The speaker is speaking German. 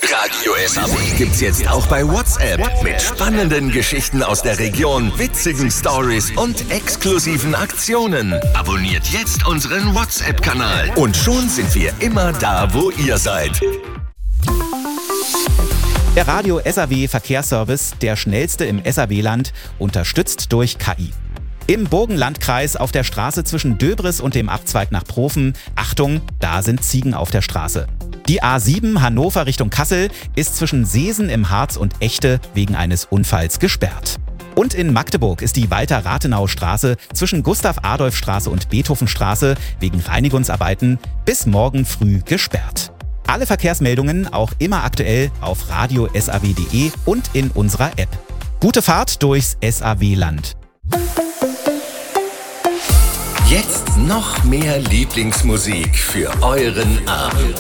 Radio SAW gibt's jetzt auch bei WhatsApp. Mit spannenden Geschichten aus der Region, witzigen Stories und exklusiven Aktionen. Abonniert jetzt unseren WhatsApp-Kanal. Und schon sind wir immer da, wo ihr seid. Der Radio SAW Verkehrsservice, der schnellste im SAW-Land, unterstützt durch KI. Im Burgenlandkreis auf der Straße zwischen Döbris und dem Abzweig nach Profen, Achtung, da sind Ziegen auf der Straße. Die A7 Hannover Richtung Kassel ist zwischen Seesen im Harz und Echte wegen eines Unfalls gesperrt. Und in Magdeburg ist die Walter-Rathenau-Straße zwischen Gustav-Adolf-Straße und Beethoven-Straße wegen Reinigungsarbeiten bis morgen früh gesperrt. Alle Verkehrsmeldungen auch immer aktuell auf radio-saw.de und in unserer App. Gute Fahrt durchs SAW-Land. Jetzt noch mehr Lieblingsmusik für euren Abend.